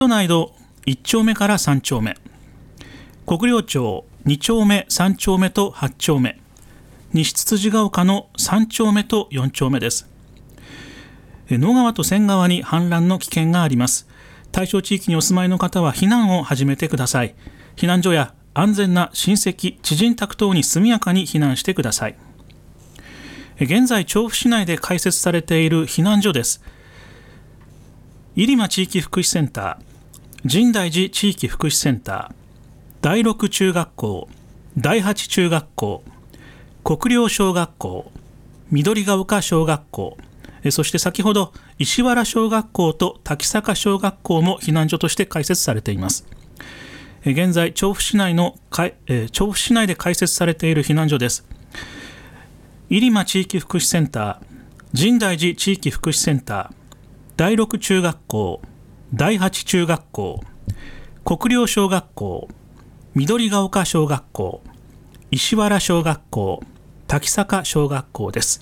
内道1丁目から3丁目、国領町2丁目3丁目と8丁目、西つつじが丘の3丁目と4丁目です。野川と千川に氾濫の危険があります。対象地域にお住まいの方は避難を始めてください。避難所や安全な親戚、知人宅等に速やかに避難してください。現在、調布市内で開設されている避難所です。入間地域福祉センター、深大寺地域福祉センター、第六中学校、第八中学校、国領小学校、緑が丘小学校、そして先ほど石原小学校と滝坂小学校も避難所として開設されています。現在、調布市内で開設されている避難所です。入間地域福祉センター、深大寺地域福祉センター、第六中学校、第八中学校、国領小学校、緑が丘小学校、石原小学校、滝坂小学校です。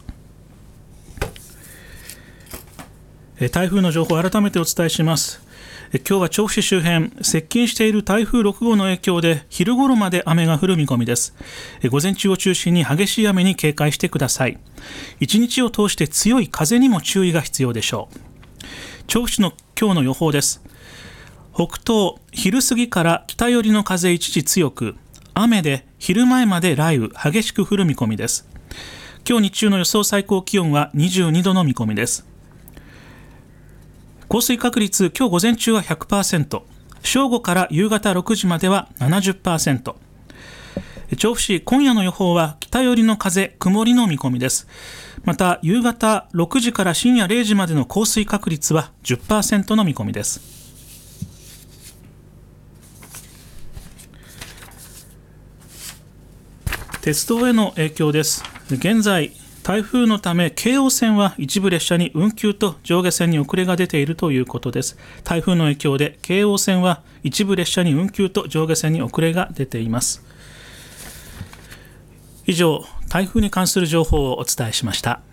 台風の情報を改めてお伝えします。今日は調布市周辺、接近している台風6号の影響で昼頃まで雨が降る見込みです。午前中を中心に激しい雨に警戒してください。一日を通して強い風にも注意が必要でしょう。調布市の今日の予報です。北東、昼過ぎから北寄りの風一時強く、雨で昼前まで雷雨、激しく降る見込みです。今日日中の予想最高気温は22度の見込みです。降水確率、今日午前中は 100%、正午から夕方6時までは 70%。調布市、今夜の予報は北寄りの風、曇りの見込みです。また、夕方6時から深夜0時までの降水確率は 10% の見込みです。鉄道への影響です。現在、台風のため京王線は一部列車に運休と上下線に遅れが出ているということです。台風の影響で京王線は一部列車に運休と上下線に遅れが出ています。以上、台風に関する情報をお伝えしました。